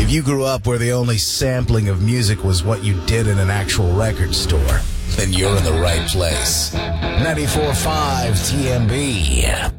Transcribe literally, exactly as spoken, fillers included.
If you grew up where the only sampling of music was what you did in an actual record store, then you're in the right place. ninety-four point five T M B.